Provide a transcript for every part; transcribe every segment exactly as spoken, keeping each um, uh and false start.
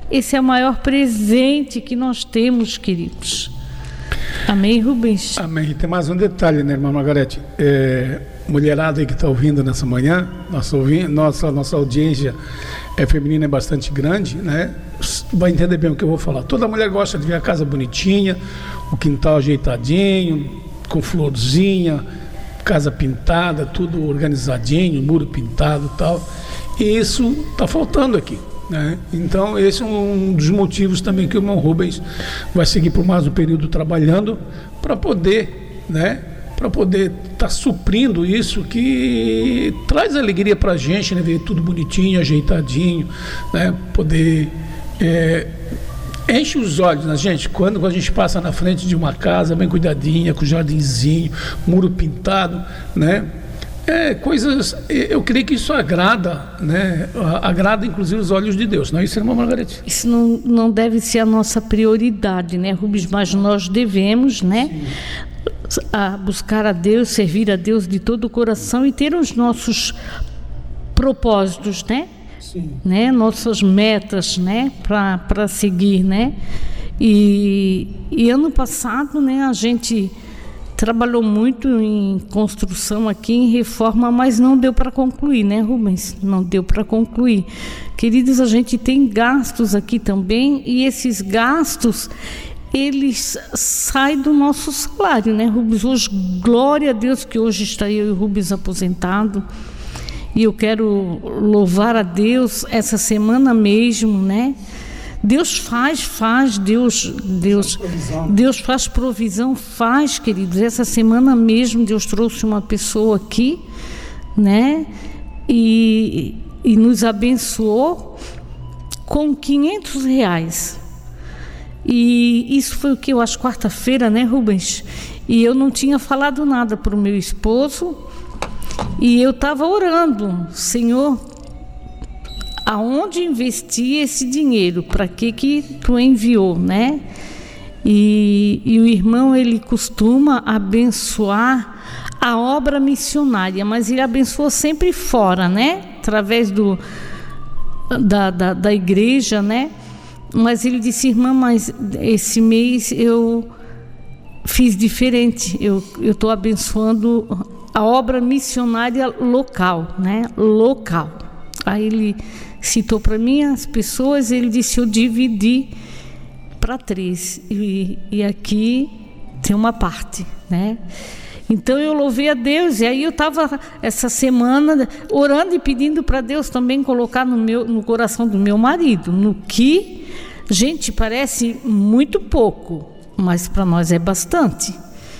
Esse é o maior presente que nós temos, queridos. Amém, Rubens? Amém. Tem mais um detalhe, né, irmã Margarete? É, mulherada aí que está ouvindo nessa manhã, nossa, ouvindo, nossa, nossa audiência é feminina, é bastante grande, né? Vai entender bem o que eu vou falar. Toda mulher gosta de ver a casa bonitinha, o quintal ajeitadinho, com florzinha, casa pintada, tudo organizadinho, muro pintado e tal. E isso está faltando aqui, né? Então esse é um dos motivos também que o irmão Rubens vai seguir por mais um período trabalhando para poder, né, para poder estar tá suprindo isso que traz alegria para a gente, né, ver tudo bonitinho, ajeitadinho, né, poder é, enche os olhos na gente quando a gente passa na frente de uma casa bem cuidadinha, com jardinzinho, muro pintado, né? É, coisas, eu creio que isso agrada, né? Agrada inclusive os olhos de Deus, não é isso, irmã Margarete? Isso não, não deve ser a nossa prioridade, né, Rubens? Mas nós devemos, né, a buscar a Deus, servir a Deus de todo o coração e ter os nossos propósitos, né? Sim. Né? Nossas metas, né, para seguir, né? E, e ano passado, né, a gente trabalhou muito em construção aqui, em reforma, mas não deu para concluir, né, Rubens? Não deu para concluir. Queridos, a gente tem gastos aqui também, e esses gastos, eles saem do nosso salário, né, Rubens? Hoje, glória a Deus que hoje está eu e o Rubens aposentado, e eu quero louvar a Deus essa semana mesmo, né? Deus faz, faz, Deus, Deus, Deus faz provisão, faz, queridos. Essa semana mesmo Deus trouxe uma pessoa aqui, né? E, e nos abençoou com quinhentos reais. E isso foi o que eu acho, quarta-feira, né, Rubens? E eu não tinha falado nada para o meu esposo. E eu estava orando, Senhor, aonde investir esse dinheiro? Para que que tu enviou, né? E, e o irmão, ele costuma abençoar a obra missionária, mas ele abençoa sempre fora, né? Através do, da, da, da igreja, né? Mas ele disse, irmã, mas esse mês eu fiz diferente, eu estou abençoando a obra missionária local, né? Local. Aí ele citou para mim as pessoas, ele disse, eu dividi para três, e, e aqui tem uma parte, né? Então eu louvei a Deus, e aí eu estava essa semana orando e pedindo para Deus também colocar no, meu, no coração do meu marido, no que, gente, parece muito pouco, mas para nós é bastante.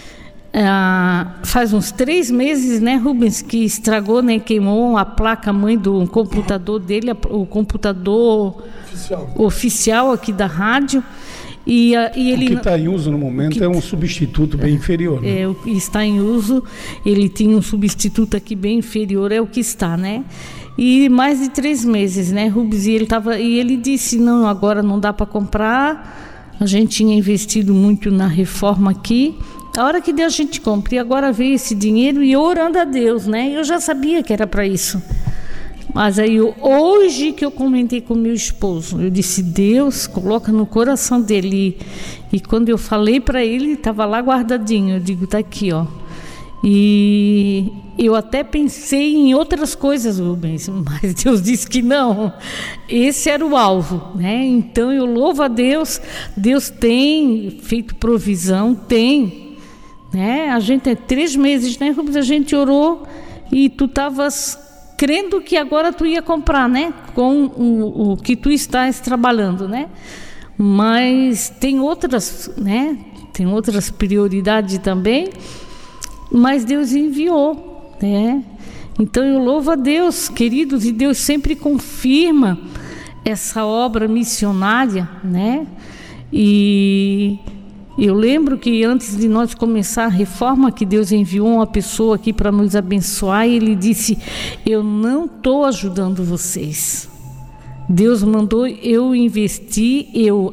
Ah, faz uns três meses, né, Rubens, que estragou, né, queimou a placa-mãe do computador dele, o computador oficial, oficial aqui da rádio. E, e ele, o que está em uso no momento que, é um substituto bem inferior. Né? É, o que está em uso, ele tinha um substituto aqui bem inferior, é o que está, né? E mais de três meses, né, Rubens? E ele, tava, e ele disse, não, agora não dá para comprar, a gente tinha investido muito na reforma aqui, a hora que Deus a gente compra, e agora veio esse dinheiro, e orando a Deus, né? Eu já sabia que era para isso. Mas aí, hoje que eu comentei com meu esposo, eu disse, Deus, coloca no coração dele. E quando eu falei para ele, estava lá guardadinho. Eu digo, tá aqui, ó. E eu até pensei em outras coisas, Rubens, mas Deus disse que não. Esse era o alvo, né? Então eu louvo a Deus. Deus tem feito provisão, tem. Né? A gente é três meses, né, Rubens? A gente orou e tu estavas crendo que agora tu ia comprar, né? Com o, o que tu estás trabalhando, né? Mas tem outras, né? Tem outras prioridades também. Mas Deus enviou, né? Então eu louvo a Deus, queridos, e Deus sempre confirma essa obra missionária, né? E eu lembro que antes de nós começar a reforma, que Deus enviou uma pessoa aqui para nos abençoar, e ele disse, eu não estou ajudando vocês. Deus mandou eu investir, eu,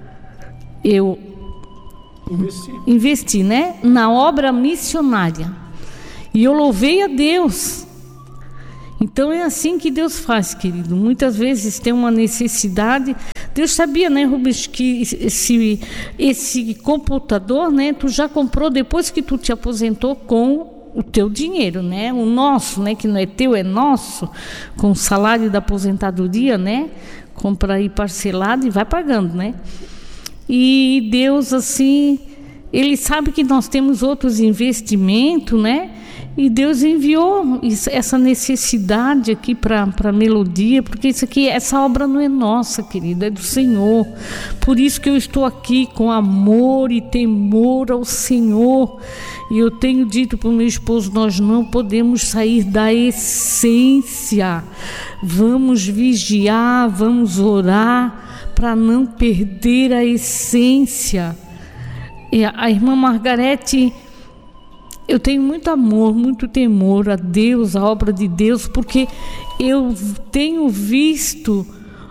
eu investi. investi, né, na obra missionária. E eu louvei a Deus. Então é assim que Deus faz, querido. Muitas vezes tem uma necessidade, Deus sabia, né, Rubens, que esse, esse computador, né, tu já comprou depois que tu te aposentou com o teu dinheiro, né? O nosso, né, que não é teu, é nosso, com o salário da aposentadoria, né? Compra aí parcelado e vai pagando, né? E Deus, assim, Ele sabe que nós temos outros investimentos, né? E Deus enviou essa necessidade aqui para a melodia, porque isso aqui, essa obra não é nossa, querida, é do Senhor. Por isso que eu estou aqui com amor e temor ao Senhor. E eu tenho dito para o meu esposo, nós não podemos sair da essência. Vamos vigiar, vamos orar para não perder a essência. E a, a irmã Margarete, eu tenho muito amor, muito temor a Deus, a obra de Deus, porque eu tenho visto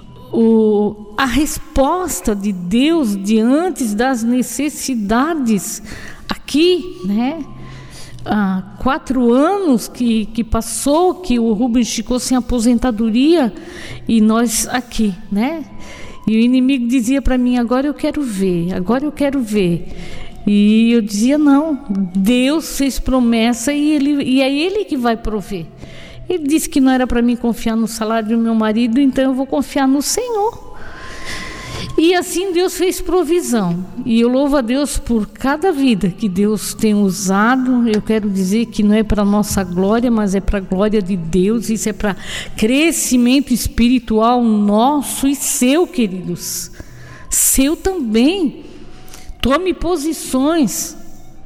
o, a resposta de Deus diante das necessidades aqui, né? Há quatro anos que, que passou, que o Rubens ficou sem aposentadoria e nós aqui, né? E o inimigo dizia para mim, agora eu quero ver, agora eu quero ver. E eu dizia, não, Deus fez promessa e, ele, e é Ele que vai prover. Ele disse que não era para mim confiar no salário do meu marido, então eu vou confiar no Senhor. E assim Deus fez provisão. E eu louvo a Deus por cada vida que Deus tem usado. Eu quero dizer que não é para nossa glória, mas é para a glória de Deus. Isso é para crescimento espiritual nosso e seu, queridos. Seu também. Tome posições,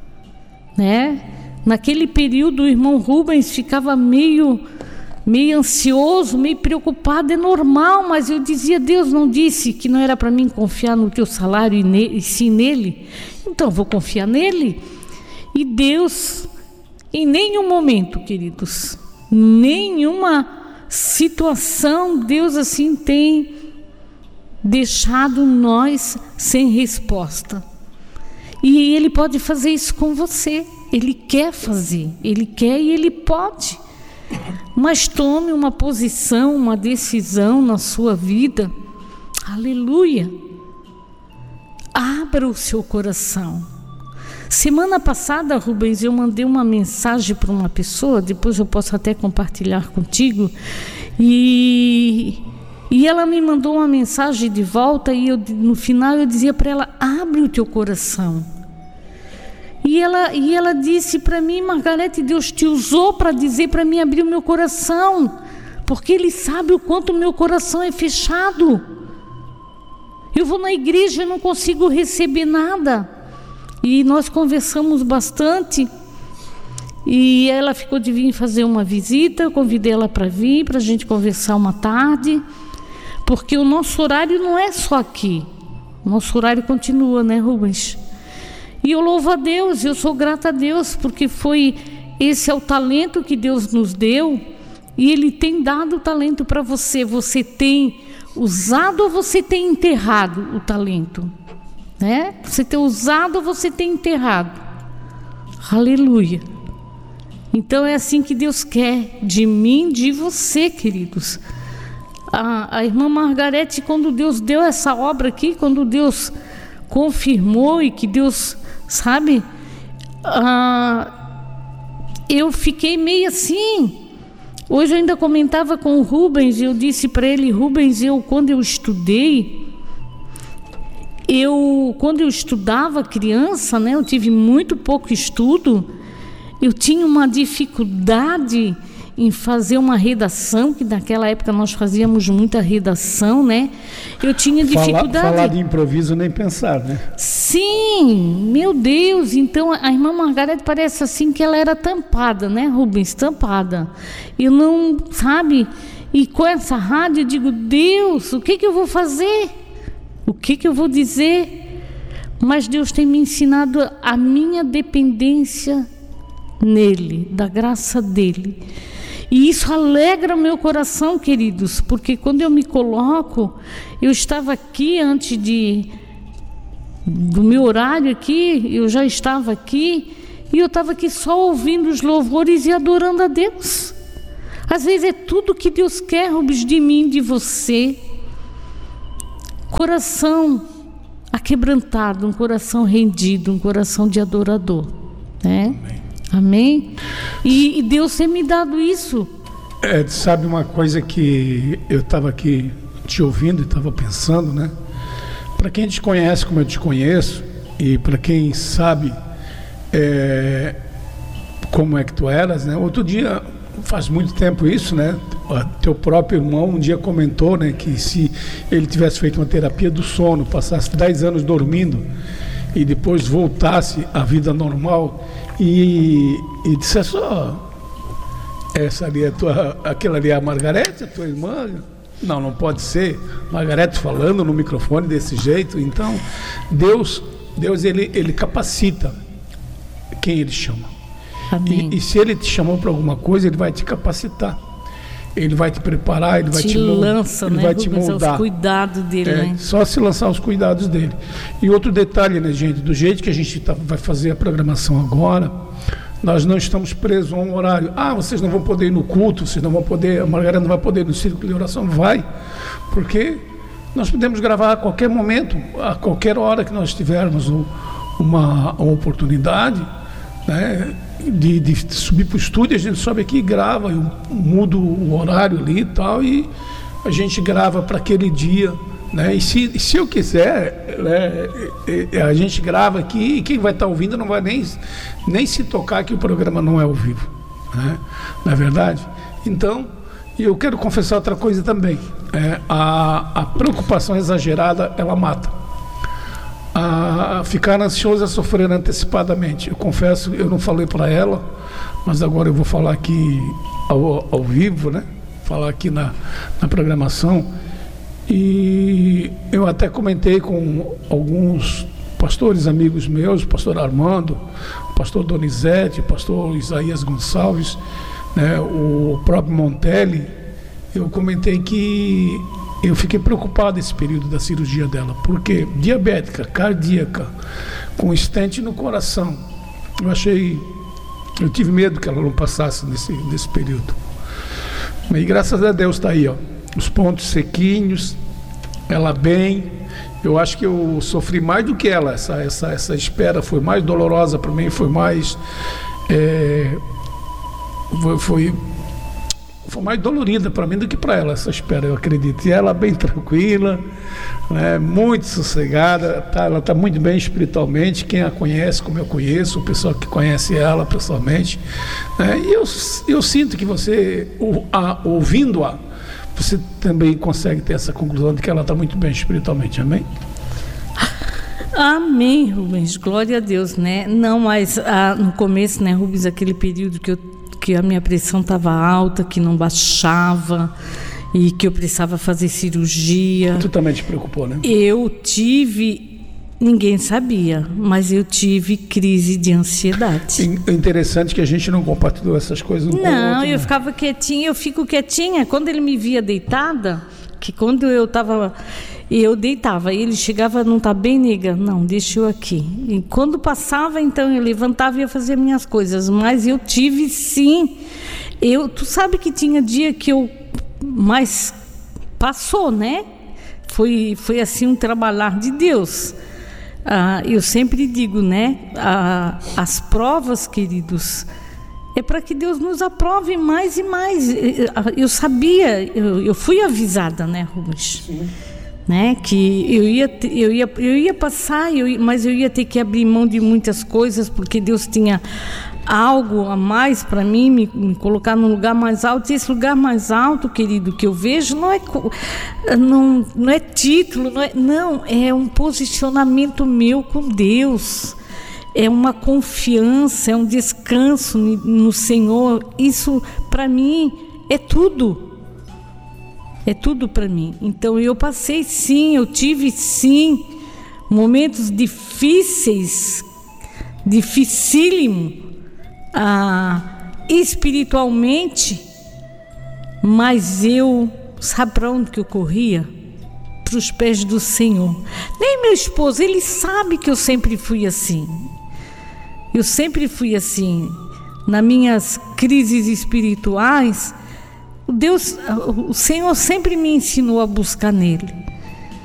né? Naquele período o irmão Rubens ficava meio, meio ansioso, meio preocupado, é normal, mas eu dizia, Deus não disse que não era para mim confiar no teu salário e, ne, e sim nele? Então vou confiar nele. E Deus, em nenhum momento, queridos, nenhuma situação, Deus assim tem deixado nós sem resposta. E Ele pode fazer isso com você. Ele quer fazer, Ele quer e Ele pode. Mas tome uma posição, uma decisão na sua vida. Aleluia. Abra o seu coração. Semana passada, Rubens, eu mandei uma mensagem para uma pessoa, depois eu posso até compartilhar contigo, e... E ela me mandou uma mensagem de volta e eu, no final eu dizia para ela, abre o teu coração. E ela, e ela disse para mim, Margarete, Deus te usou para dizer para mim abrir o meu coração, porque Ele sabe o quanto o meu coração é fechado. Eu vou na igreja e não consigo receber nada. E nós conversamos bastante. E ela ficou de vir fazer uma visita, eu convidei ela para vir, para a gente conversar uma tarde. Porque o nosso horário não é só aqui. O nosso horário continua, né, Rubens? E eu louvo a Deus, eu sou grata a Deus, porque foi, esse é o talento que Deus nos deu, e Ele tem dado o talento para você. Você tem usado ou você tem enterrado o talento? Né? Você tem usado ou você tem enterrado? Aleluia. Então é assim que Deus quer de mim, de você, queridos. A, a irmã Margarete, quando Deus deu essa obra aqui, quando Deus confirmou e que Deus, sabe, ah, eu fiquei meio assim. Hoje eu ainda comentava com o Rubens, eu disse para ele, Rubens, eu quando eu estudei, eu quando eu estudava criança, né, eu tive muito pouco estudo, eu tinha uma dificuldade em fazer uma redação, que naquela época nós fazíamos muita redação, né? Eu tinha dificuldade. Falar, falar de improviso nem pensar, né? Sim, meu Deus. Então a irmã Margarete parece assim que ela era tampada, né, Rubens? Tampada. Eu não, sabe? E com essa rádio eu digo, Deus, o que que eu vou fazer? O que que eu vou dizer? Mas Deus tem me ensinado a minha dependência nele, da graça dele. E isso alegra o meu coração, queridos, porque quando eu me coloco, eu estava aqui antes de do meu horário aqui, eu já estava aqui, e eu estava aqui só ouvindo os louvores e adorando a Deus. Às vezes é tudo que Deus quer, Rubens, de mim, de você. coração aquebrantado, um coração rendido, um coração de adorador, né? Amém? E, e Deus tem me dado isso. É, sabe uma coisa que eu estava aqui te ouvindo e estava pensando, né? Para quem te conhece como eu te conheço, e para quem sabe é, como é que tu eras, né? Outro dia, faz muito tempo isso, né? Teu próprio irmão um dia comentou, né, que se ele tivesse feito uma terapia do sono, passasse dez anos dormindo e depois voltasse à vida normal e, e dissesse, ó, oh, essa ali é a tua, aquela ali é a Margarete, a tua irmã? Não, não pode ser. Margarete falando no microfone desse jeito. Então, Deus, Deus ele, ele capacita quem Ele chama. E, e se Ele te chamou para alguma coisa, Ele vai te capacitar. Ele vai te preparar, Ele vai te, te moldar, lança, Ele né, vai te moldar. Os cuidados dele, é, né? Só se lançar os cuidados dele. E outro detalhe, né, gente? Do jeito que a gente tá, vai fazer a programação agora, nós não estamos presos a um horário. Ah, vocês não vão poder ir no culto, vocês não vão poder, a Margarida não vai poder ir no círculo de oração. Vai, porque nós podemos gravar a qualquer momento, a qualquer hora que nós tivermos uma, uma oportunidade, né, de, de subir para o estúdio. A gente sobe aqui e grava, eu mudo o horário ali e tal, e a gente grava para aquele dia, né? E se, se eu quiser, né, a gente grava aqui e quem vai estar ouvindo não vai nem, nem se tocar que o programa não é ao vivo, né? Não é verdade? Então, eu quero confessar outra coisa também. É, a, a preocupação exagerada, ela mata. A ficar ansioso a sofrer antecipadamente. Eu confesso, eu não falei para ela, mas agora eu vou falar aqui ao, ao vivo, né? Falar aqui na, na programação. E eu até comentei com alguns pastores amigos meus, o pastor Armando, o pastor Donizete, o pastor Isaías Gonçalves, né? O próprio Montelli. Eu comentei que eu fiquei preocupado nesse período da cirurgia dela, porque diabética, cardíaca, com stent no coração. Eu achei, eu tive medo que ela não passasse nesse, nesse período. E graças a Deus está aí, ó, os pontos sequinhos, ela bem. Eu acho que eu sofri mais do que ela. Essa, essa, essa espera foi mais dolorosa para mim, foi mais é, foi, foi foi mais dolorida para mim do que para ela essa espera, eu acredito. E ela bem tranquila, né, muito sossegada, tá, ela está muito bem espiritualmente. Quem a conhece, como eu conheço, o pessoal que conhece ela pessoalmente, né, e eu, eu sinto que você, a, ouvindo-a, você também consegue ter essa conclusão de que ela está muito bem espiritualmente. Amém? Amém, Rubens, glória a Deus, né? Não, mas ah, no começo, né, Rubens, aquele período que eu que a minha pressão estava alta, que não baixava e que eu precisava fazer cirurgia. Tu também te preocupou, né? Eu tive, ninguém sabia, mas eu tive crise de ansiedade. É interessante que a gente não compartilhou essas coisas um com o outro. Não, eu ficava quietinha, eu fico quietinha. Quando ele me via deitada, que quando eu estava... eu deitava, e ele chegava, não está bem, nega? Não, deixa eu aqui. E quando passava, então, eu levantava e ia fazer minhas coisas. Mas eu tive, sim. Eu, tu sabe que tinha dia que eu... Mas passou, né? Foi, foi assim um trabalhar de Deus. Ah, eu sempre digo, né? Ah, as provas, queridos, é para que Deus nos aprove mais e mais. Eu sabia, eu, eu fui avisada, né, Rubens? Sim. Né, que eu ia, eu ia, eu ia passar, eu, mas eu ia ter que abrir mão de muitas coisas, porque Deus tinha algo a mais para mim, me, me colocar num lugar mais alto. E esse lugar mais alto, querido, que eu vejo, não é, não, não é título, não é, não, é um posicionamento meu com Deus, é uma confiança, é um descanso no Senhor. Isso para mim é tudo. É tudo para mim. Então eu passei sim, eu tive sim momentos difíceis, dificílimo, ah, espiritualmente, mas eu, sabe para onde que eu corria? Para os pés do Senhor. Nem meu esposo, ele sabe que eu sempre fui assim. Eu sempre fui assim. Nas minhas crises espirituais, Deus, o Senhor sempre me ensinou a buscar nele,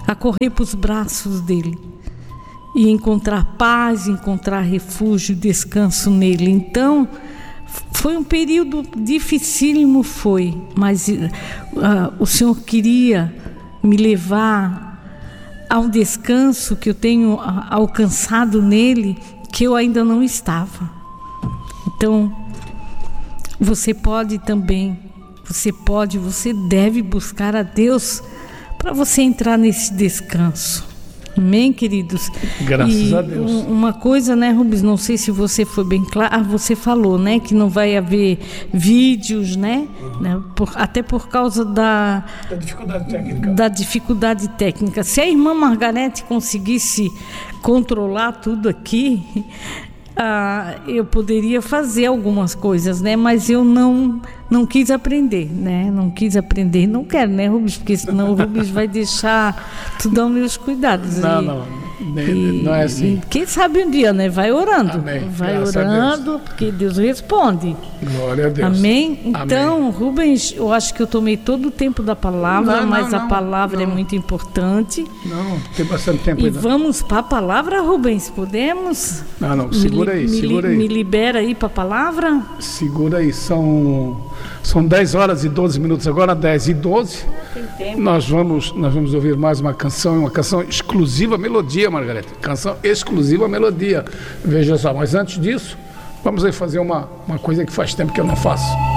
a correr para os braços dele e encontrar paz, encontrar refúgio, descanso nele. Então, foi um período dificílimo, foi, mas uh, o Senhor queria me levar a um descanso que eu tenho uh, alcançado nele, que eu ainda não estava. Então, você pode também, você pode, você deve buscar a Deus para você entrar nesse descanso. Amém, queridos? Graças e a Deus. Um, uma coisa, né, Rubens, não sei se você foi bem claro, ah, você falou, né, que não vai haver vídeos, né, uhum. né por, até por causa da, da dificuldade técnica. Da dificuldade técnica. Se a irmã Margarete conseguisse controlar tudo aqui, ah, eu poderia fazer algumas coisas, né, mas eu não... Não quis aprender, né? Não quis aprender. Não quero, né, Rubens? Porque senão o Rubens vai deixar tudo aos meus cuidados. Não, e, não. E, não é assim. E quem sabe um dia, né? Vai orando. Amém. Vai Graças orando, porque Deus responde. Glória a Deus. Amém? Então, Amém. Rubens, eu acho que eu tomei todo o tempo da palavra, não, mas não, a palavra não. é muito importante. Não, tem bastante tempo E ainda. vamos para a palavra, Rubens? Podemos? Não, não, segura me, aí, me, segura me, aí. Me libera aí para a palavra? Segura aí, são... São dez horas e doze minutos agora, dez e doze. Tem tempo. Nós vamos, nós vamos ouvir mais uma canção, uma canção exclusiva melodia, Margarete. Canção exclusiva melodia. Veja só, mas antes disso, vamos aí fazer uma, uma coisa que faz tempo que eu não faço.